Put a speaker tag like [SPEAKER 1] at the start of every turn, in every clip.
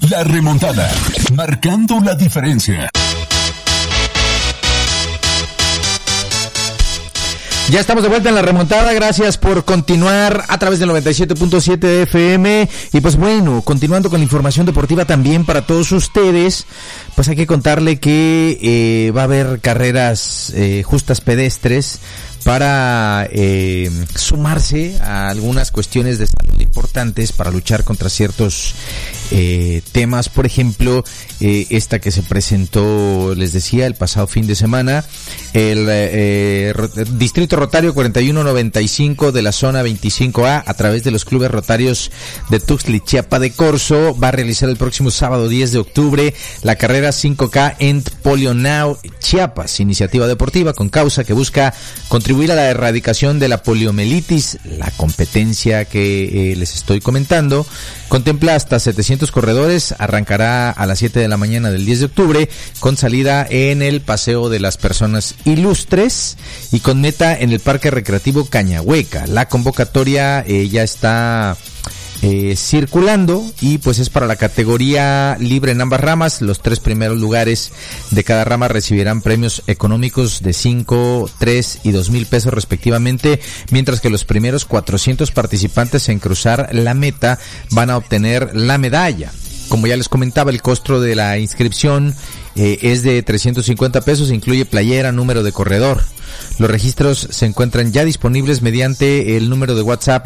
[SPEAKER 1] La remontada, marcando la diferencia.
[SPEAKER 2] Ya estamos de vuelta en la remontada, gracias por continuar a través del 97.7 de FM y pues bueno, continuando con la información deportiva también para todos ustedes, pues hay que contarle que va a haber carreras justas pedestres para sumarse a algunas cuestiones de salud importantes para luchar contra ciertos temas. Por ejemplo, esta que se presentó, les decía, el pasado fin de semana, el Distrito Rotario 4195 de la zona 25A, a través de los clubes rotarios de Tuxtla y Chiapa de Corzo, va a realizar el próximo sábado 10 de octubre la carrera 5K End Polio Now Chiapas, iniciativa deportiva con causa que busca contribuir a la erradicación de la poliomielitis. La competencia que les estoy comentando contempla hasta 700 corredores, arrancará a las 7 de la mañana del 10 de octubre con salida en el Paseo de las Personas Ilustres y con meta en el Parque Recreativo Cañahueca. La convocatoria ya está circulando y pues es para la categoría libre en ambas ramas. Los 3 primeros lugares de cada rama recibirán premios económicos de 5, 3 y 2,000 pesos respectivamente, mientras que los primeros 400 participantes en cruzar la meta van a obtener la medalla. Como ya les comentaba, el costo de la inscripción es de 350 pesos, incluye playera, número de corredor. Los registros se encuentran ya disponibles mediante el número de WhatsApp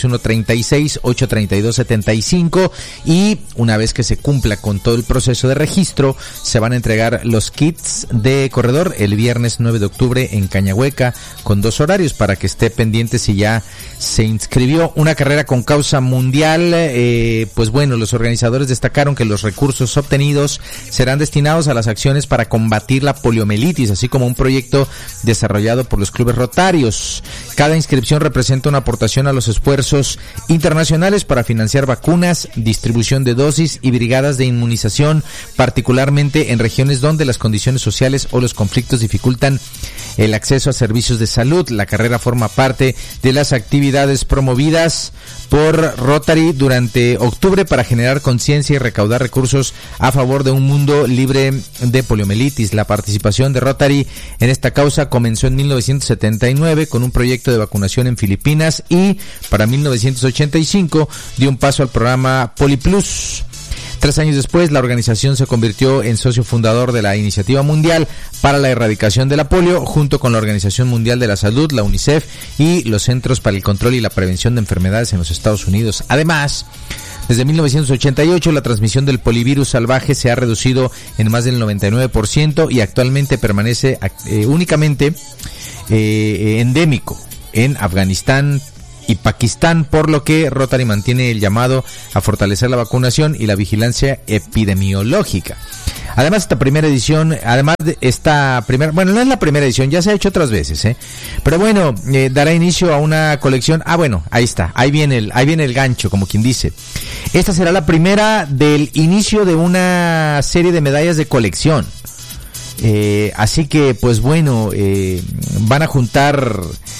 [SPEAKER 2] 961-36-832-75 y una vez que se cumpla con todo el proceso de registro, se van a entregar los kits de corredor el viernes 9 de octubre en Cañahueca con 2 horarios para que esté pendiente si ya se inscribió. Una carrera con causa mundial, pues bueno, los organizadores destacaron que los recursos obtenidos serán destinados a las acciones para combatir la poliomielitis, así como un proyecto desarrollado por los clubes rotarios. Cada inscripción representa una aportación a los esfuerzos internacionales para financiar vacunas, distribución de dosis y brigadas de inmunización, particularmente en regiones donde las condiciones sociales o los conflictos dificultan el acceso a servicios de salud. La carrera forma parte de las actividades promovidas por Rotary durante octubre para generar conciencia y recaudar recursos a favor de un mundo libre de poliomielitis. La participación de Rotary en esta causa comenzó en 1979 con un proyecto de vacunación en Filipinas y para 1985 dio un paso al programa PoliPlus. 3 años después, la organización se convirtió en socio fundador de la Iniciativa Mundial para la Erradicación de la Polio, junto con la Organización Mundial de la Salud, la UNICEF y los Centros para el Control y la Prevención de Enfermedades en los Estados Unidos. Además, desde 1988 la transmisión del polivirus salvaje se ha reducido en más del 99% y actualmente permanece únicamente endémico en Afganistán y Pakistán, por lo que Rotary mantiene el llamado a fortalecer la vacunación y la vigilancia epidemiológica. Además, bueno, no es la primera edición, ya se ha hecho otras veces, pero bueno, dará inicio a una colección. Bueno, ahí está, ahí viene el gancho, como quien dice. Esta será la primera del inicio de una serie de medallas de colección. Así que, pues bueno, van a juntar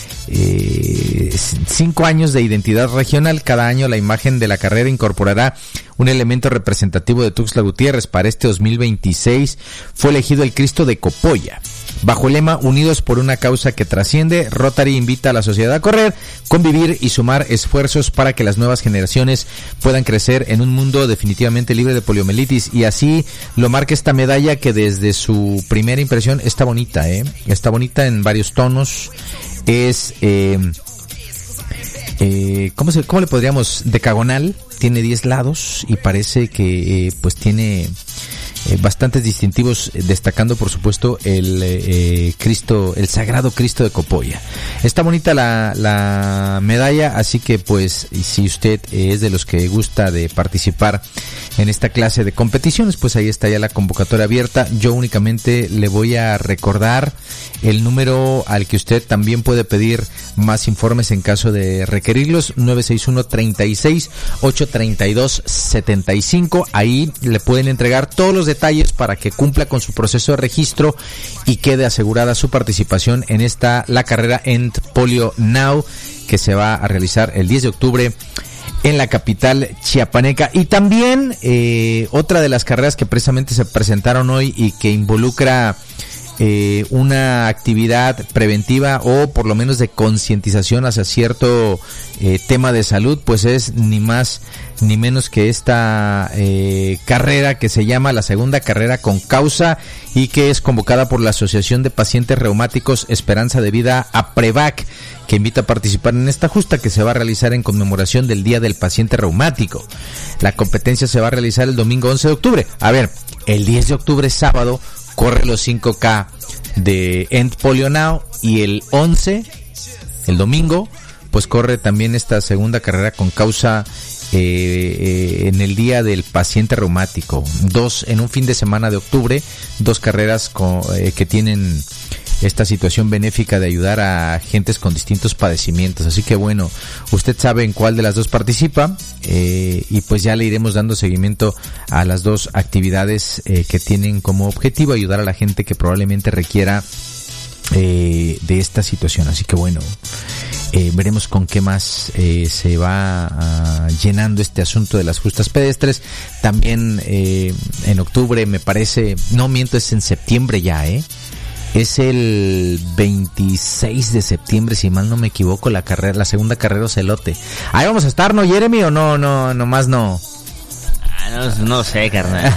[SPEAKER 2] 5 años de identidad regional. Cada año la imagen de la carrera incorporará un elemento representativo de Tuxtla Gutiérrez. Para este 2026 fue elegido el Cristo de Copolla. Bajo el lema Unidos por una causa que trasciende, Rotary invita a la sociedad a correr, convivir y sumar esfuerzos para que las nuevas generaciones puedan crecer en un mundo definitivamente libre de poliomielitis. Y así lo marca esta medalla que desde su primera impresión está bonita, está bonita en varios tonos. Es ¿cómo le podríamos? Decagonal, tiene 10 lados y parece que pues tiene bastantes distintivos, destacando por supuesto el Cristo, el Sagrado Cristo de Copolla. Está bonita la medalla, así que pues si usted es de los que gusta de participar en esta clase de competiciones, pues ahí está ya la convocatoria abierta. Yo únicamente le voy a recordar el número al que usted también puede pedir más informes en caso de requerirlos: 961-36-832-75. Ahí le pueden entregar todos los detalles para que cumpla con su proceso de registro y quede asegurada su participación en la carrera End Polio Now, que se va a realizar el 10 de octubre en la capital chiapaneca. Y también otra de las carreras que precisamente se presentaron hoy y que involucra una actividad preventiva o por lo menos de concientización hacia cierto tema de salud, pues es ni más ni menos que esta carrera que se llama la segunda carrera con causa y que es convocada por la Asociación de Pacientes Reumáticos Esperanza de Vida, APREVAC, que invita a participar en esta justa que se va a realizar en conmemoración del Día del Paciente Reumático. La competencia se va a realizar el domingo 11 de octubre. A ver, el 10 de octubre, sábado, corre los 5K de End Polio Now y el 11, el domingo, pues corre también esta segunda carrera con causa en el Día del Paciente Reumático. Dos en un fin de semana de octubre, dos carreras que tienen esta situación benéfica de ayudar a gentes con distintos padecimientos. Así que bueno, usted sabe en cuál de las dos participa y pues ya le iremos dando seguimiento a las dos actividades que tienen como objetivo ayudar a la gente que probablemente requiera de esta situación. Así que bueno, veremos con qué más se va llenando este asunto de las justas pedestres. También en octubre, me parece, no miento, es en septiembre ya, es el 26 de septiembre, si mal no me equivoco, la segunda carrera Ocelote. Ahí vamos a estar, ¿no, Jeremy? ¿O no, nomás no?
[SPEAKER 3] No sé, carnal.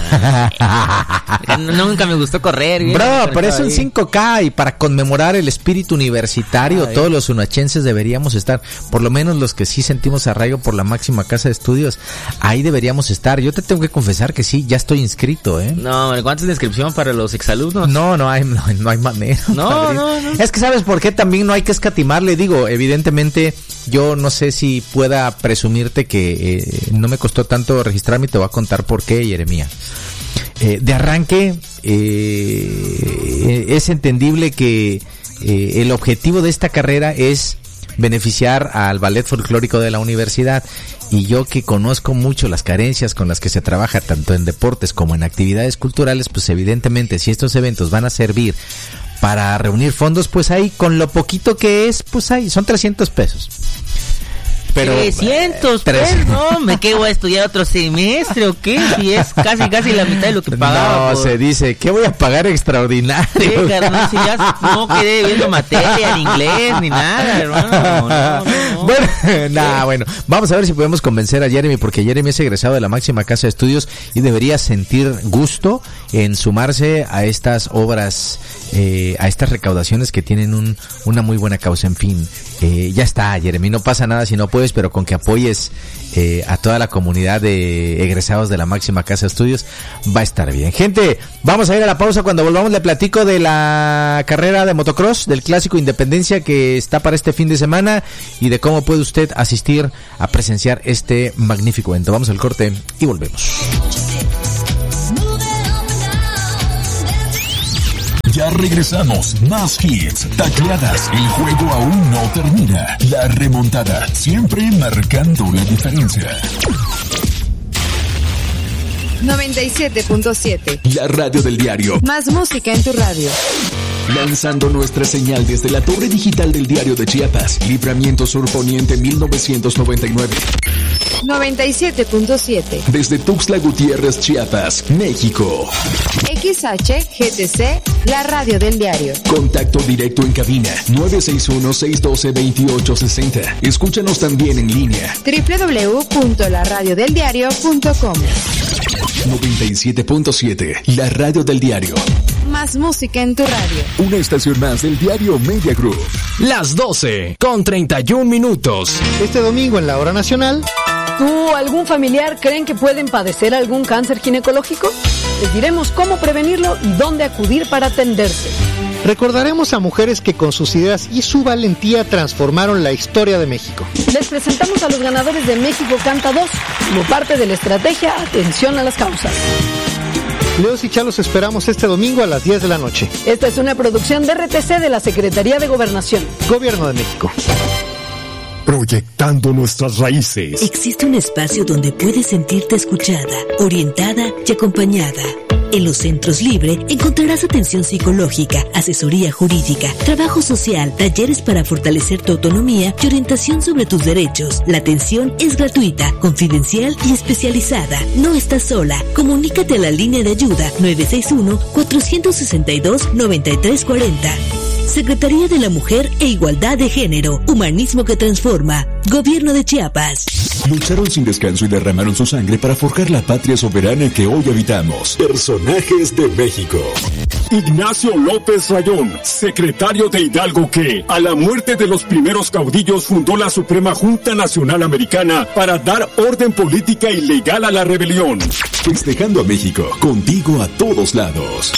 [SPEAKER 3] Nunca me gustó correr.
[SPEAKER 2] Bro, pero es un 5K y para conmemorar el espíritu universitario, todos los unachenses deberíamos estar, por lo menos los que sí sentimos arraigo por la máxima casa de estudios, ahí deberíamos estar. Yo te tengo que confesar que sí, ya estoy inscrito,
[SPEAKER 3] No, ¿cuánto es la inscripción para los exalumnos?
[SPEAKER 2] No hay manera.
[SPEAKER 3] No.
[SPEAKER 2] Es que ¿sabes por qué? También no hay que escatimarle, digo, evidentemente yo no sé si pueda presumirte que no me costó tanto registrarme y te voy a contar por qué, Jeremías. De arranque, es entendible que el objetivo de esta carrera es beneficiar al ballet folclórico de la universidad, y yo que conozco mucho las carencias con las que se trabaja tanto en deportes como en actividades culturales, pues evidentemente si estos eventos van a servir para reunir fondos, pues ahí con lo poquito que es, pues ahí son 300 pesos. Pero
[SPEAKER 3] 300 pesos, no, me quedo a estudiar otro semestre o qué, si es casi la mitad de lo que pagaba.
[SPEAKER 2] No, se dice, ¿qué voy a pagar extraordinario?
[SPEAKER 3] Sí, carnal, si ya no quedé viendo materia en inglés ni nada, hermano. No.
[SPEAKER 2] Bueno, vamos a ver si podemos convencer a Jeremy, porque Jeremy es egresado de la máxima casa de estudios y debería sentir gusto en sumarse a estas obras, a estas recaudaciones que tienen una muy buena causa. En fin, ya está, Jeremy, no pasa nada si no puedes, pero con que apoyes a toda la comunidad de egresados de la máxima casa de estudios va a estar bien. Gente, vamos a ir a la pausa. Cuando volvamos le platico de la carrera de motocross del Clásico Independencia que está para este fin de semana y de cómo puede usted asistir a presenciar este magnífico evento. Vamos al corte y volvemos.
[SPEAKER 1] Ya regresamos, más hits, tacleadas, el juego aún no termina. La remontada, siempre marcando la diferencia.
[SPEAKER 4] 97.7.
[SPEAKER 1] La radio del diario.
[SPEAKER 4] Más música en tu radio.
[SPEAKER 1] Lanzando nuestra señal desde la torre digital del Diario de Chiapas, Libramiento Sur Poniente 1999.
[SPEAKER 4] 97.7.
[SPEAKER 1] Desde Tuxtla Gutiérrez, Chiapas, México.
[SPEAKER 4] XHGTC, la radio del diario.
[SPEAKER 1] Contacto directo en cabina 961-612-2860. Escúchanos también en línea
[SPEAKER 4] www.laradiodeldiario.com.
[SPEAKER 1] 97.7, la radio del diario.
[SPEAKER 4] Más música en tu radio.
[SPEAKER 1] Una estación más del diario Media Group.
[SPEAKER 5] Las 12:31.
[SPEAKER 6] Este domingo en la hora nacional.
[SPEAKER 7] ¿Tú o algún familiar creen que pueden padecer algún cáncer ginecológico? Les diremos cómo prevenirlo y dónde acudir para atenderse.
[SPEAKER 6] Recordaremos a mujeres que con sus ideas y su valentía transformaron la historia de México.
[SPEAKER 7] Les presentamos a los ganadores de México Canta 2 como parte de la estrategia Atención a las Causas.
[SPEAKER 6] Leos y Chalos esperamos este domingo a las 10 de la noche.
[SPEAKER 7] Esta es una producción de RTC de la Secretaría de Gobernación.
[SPEAKER 6] Gobierno de México.
[SPEAKER 5] proyectando nuestras raíces.
[SPEAKER 8] Existe un espacio donde puedes sentirte escuchada, orientada y acompañada. En los Centros Libre encontrarás atención psicológica, asesoría jurídica, trabajo social, talleres para fortalecer tu autonomía y orientación sobre tus derechos. La atención es gratuita, confidencial y especializada. No estás sola. Comunícate a la línea de ayuda 961-462-9340. Secretaría de la Mujer e Igualdad de Género. Humanismo que transforma. Gobierno de Chiapas.
[SPEAKER 1] Lucharon sin descanso y derramaron su sangre para forjar la patria soberana que hoy habitamos. Personajes de México.
[SPEAKER 5] Ignacio López Rayón, secretario de Hidalgo que, a la muerte de los primeros caudillos, fundó la Suprema Junta Nacional Americana para dar orden política y legal a la rebelión.
[SPEAKER 1] Festejando a México, contigo a todos lados.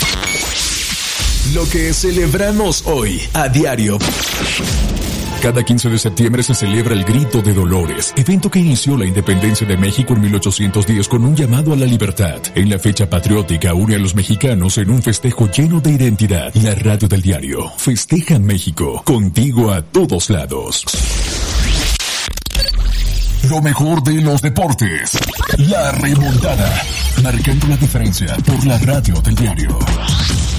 [SPEAKER 1] Lo que celebramos hoy, a diario. Cada 15 de septiembre se celebra el Grito de Dolores, evento que inició la independencia de México en 1810 con un llamado a la libertad. En la fecha patriótica une a los mexicanos en un festejo lleno de identidad. La radio del diario festeja México, contigo a todos lados. Lo mejor de los deportes. La remontada. Marcando la diferencia por la radio del diario.